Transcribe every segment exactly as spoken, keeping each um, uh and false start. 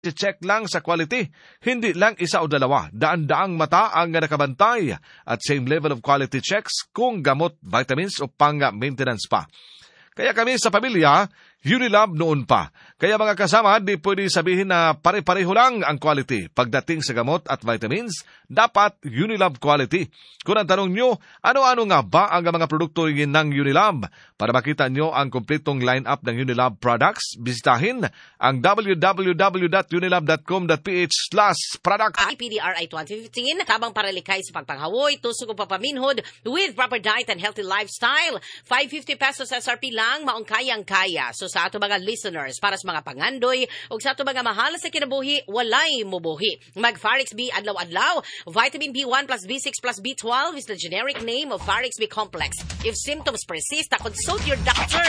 check lang sa quality, hindi lang isa o dalawa, daan-daang mata ang nakabantay at same level of quality checks kung gamot, vitamins o pang-maintenance pa. Kaya kami sa pamilya, Unilab noon pa. Kaya mga kasama, di pwede sabihin na pare-pareho lang ang quality. Pagdating sa gamot at vitamins, dapat Unilab quality. Kung ang tanong nyo, ano-ano nga ba ang mga produkto ng Unilab? Para makita nyo ang kompletong line-up ng Unilab products, bisitahin ang w w w dot unilab dot com dot p h slash products. I P D R I twenty fifteen, tabang paralikay sa pagpanghawoy, tusok o papaminhod with proper diet and healthy lifestyle. five hundred fifty pesos S R P lang, maong kayang-kaya. So sa ato mga listeners, para sa mga pangandoy, o sa ato mga mahal sa kinabuhi, walay mubuhi. Mag-Farix B adlaw-adlaw. Vitamin B one plus B six plus B twelve is the generic name of Farix B complex. If symptoms persist, consult your doctor.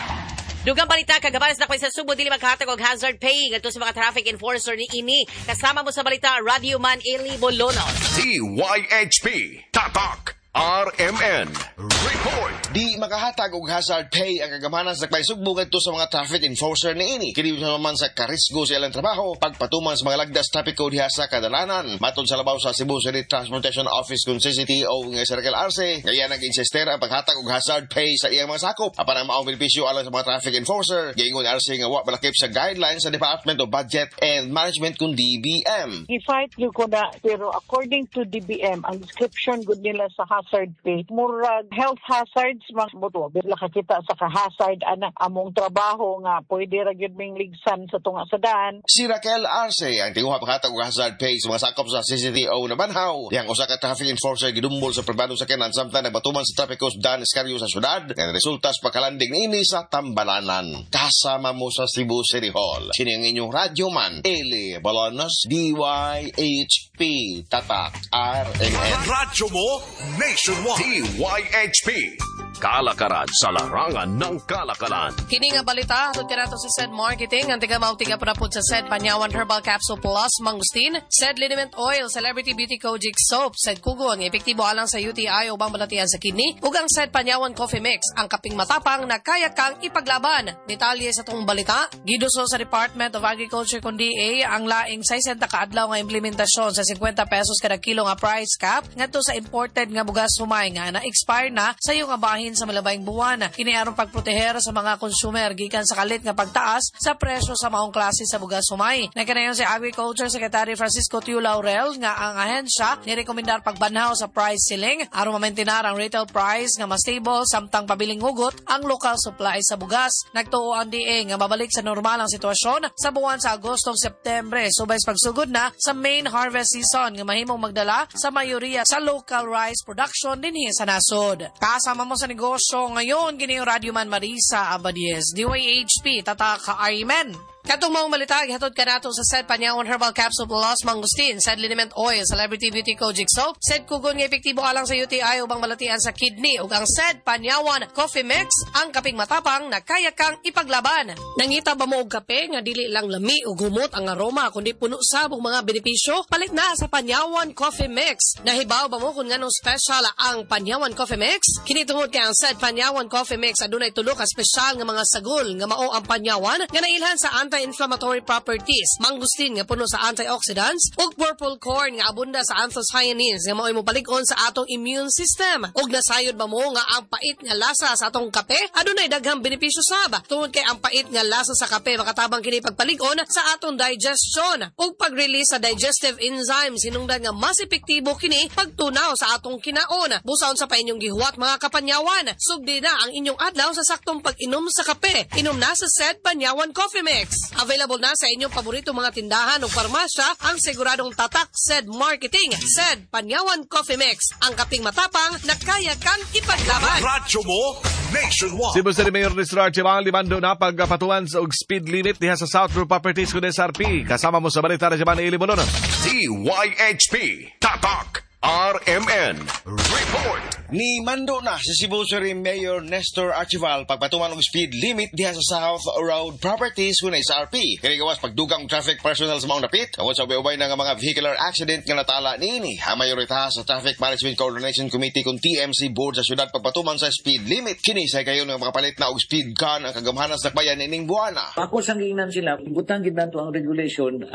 Dugang balita, kagabanas na kayo sa Subo, dili maghatag og hazard pay ngadto sa mga traffic enforcer ni ini. Kasama mo sa balita, Radio Man Eli Bolonos. D Y H P, Tatak, R M N, Report. Di makahatag og hazard pay ang kagamanan sa pagsugbo ngadto sa mga traffic enforcer ni ini. Kini naman sa karisgo sa ilang trabaho pagpatuman sa mga lagdas trapiko diha sa kadalanan. Matod sa labaw sa Cebu City Transportation Office kun C C T O nga Circle Arce, kaya nag-insister ang paghatag og hazard pay sa iyang mga sakop apan ang maong benepisyo alang sa mga traffic enforcer. Giingon Arce nga wa balakip sa guidelines sa Department of Budget and Management kun D B M. I-fight yung ko na, pero according to D B M, ang description good nila sa hazard pay, murag health hazards, mga buto, bila kakita sa ka-hazard, anak, among trabaho nga, pwede ra gyud ming ligsan sa tunga sa daan. Si Raquel Arce, ang tinguha paghatag og hazard pay sa mga sakop sa C C T O na banhaw. Yang usa ka traffic enforcer gidumbol sa pribadong sakyanan samtang nagbatuman sa trapikos Dan Escario sa syudad, nga resulta sa pagkalanding niini sa Tambalanan. Kasama mo sa Cebu City Hall. Sini ang inyong radyo man, Eli Bolonos, D Y H P, Tatak, R M N. Radyo mo, Nationwide. D Y H P, kalakaran sa larangan ng kalakalan. Kini nga balita, hatod ka nato sa S E D Marketing, ang tiga-maw tiga-prapod sa S E D Panyawan Herbal Capsule Plus, Mangustin, S E D Liniment Oil, Celebrity Beauty Kojic Soap, S E D Kugon, epektibo alang sa U T I o bang balatian sa kidney, ug ang S E D Panyawan Coffee Mix, ang kaping matapang na kaya kang ipaglaban. Detalye sa itong balita, giduso sa Department of Agriculture kun D A ang laing sixty kaadlaw nga implementasyon sa fifty pesos kada kilo nga price cap ngadto sa imported nga bugas humay nga na-expire na sa iyong abahin sa malabayng buwan. Kini aron pagproteher sa mga consumer gikan sa kalit nga pagtaas sa presyo sa maong klase sa bugas humay. Nagkanayon si Agriculture Secretary Francisco Tiu Laurel nga ang ahensya nirekomendar pagbanhaw sa price ceiling aron mamaintinar ang retail price nga mas stable samtang pabiling hugot ang local supply sa bugas. Nagtuo ang D A nga mabalik sa normal ang sitwasyon sa buwan sa Agosto ug Septembre subay sa pagsugod na sa main harvest season nga mahimong magdala sa mayoriya sa local rice production dinhi sa nasod. Kasama mo sa negosyo ngayon, gini yung Radio Man Marisa Abadies, D Y H P, Tatak, R M N. Katong maong malita, ihatod ka nato sa S E D Panyawan Herbal Capsule Plus, Mangustin, S E D Liniment Oil, Celebrity Beauty Kojic Soap, S E D Kugon nga epektibo alang sa U T I ubang malatian sa kidney, ug ang S E D Panyawan Coffee Mix, ang kaping matapang na kaya kang ipaglaban. Nangita ba mo og kape nga dili lang lami ug humot ang aroma kundi puno sabong mga benepisyo? Palit na sa Panyawan Coffee Mix. Nahibaw ba mo kung nganong special ang Panyawan Coffee Mix? Kini tungod kay ang S E D Panyawan Coffee Mix adunay tulo ka special nga mga sagol nga mao ang panyawan nga nailhan sa anti-inflammatory properties, mangustin nga puno sa antioxidants, ug purple corn nga abunda sa anthocyanins nga mao'y mopalig-on sa atong immune system. Ug nasayod ba mo nga ang pait nga lasa sa atong kape adunay daghang benepisyo sab. Tungod kay ang pait nga lasa sa kape makatabang kini pagpalig-on sa atong digestion ug pag-release sa digestive enzymes hinungdan nga mas epektibo kini pagtunaw sa atong kinaon. Busaon sa pa inyong gihuwat mga kapanyawan, sugdi na ang inyong adlaw sa saktong pag-inom sa kape. Inom na sa S E D Panyawan Coffee Mix. Available na sa inyong paborito mga tindahan o parmasya ang siguradong tatak S E D Marketing. S E D Panyawan Coffee Mix, ang kaping matapang na kaya kang ipaglaban. Radyo mo, Nationwide. Cebu City Mayor Mister Archie Bang limando na pagpatuan sa og speed limit diha sa South Road Properties kun S R P. Kasama mo sa balita sa Ban Ili Bolonos. D Y H P, Tatak, R M N, Report. Ni mando na si Cebu City Mayor Nestor Archival pagpatuman og speed limit diha sa South Road Properties kun S R P. Kini gawas pagdugang traffic personnel sa maong dapit. Tungod sa ubay na nga mga vehicular accident nga natala niini. Ang mayorita sa Traffic Management Coordination Committee kun T M C Board sa syudad pagpatuman sa speed limit. Kini say kayo nga makapalit na og speed gun ang kagamhanan sa bayan ining buwana. Ako sang giingnan sila, butang gid nato ang regulation